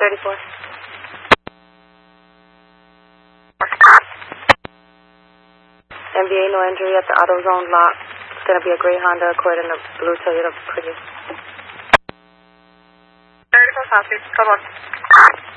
34. MVA, no injury at the AutoZone lot. It's going to be a gray Honda Accord and a blue Toyota Prius. 34 copy. Come on.